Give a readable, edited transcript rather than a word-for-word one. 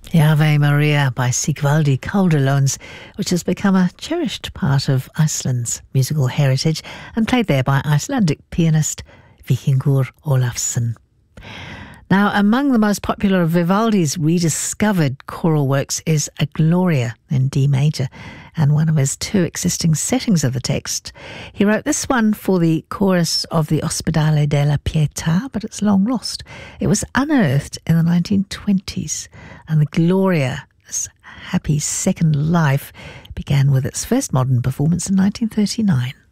Ave Maria by Sigvaldi Calderlones, which has become a cherished part of Iceland's musical heritage and played there by Icelandic pianist Víkingur Ólafsson. Now, among the most popular of Vivaldi's rediscovered choral works is A Gloria in D major, and one of his two existing settings of the text. He wrote this one for the chorus of the Ospedale della Pietà, but it's long lost. It was unearthed in the 1920s, and the Gloria, this happy second life, began with its first modern performance in 1939.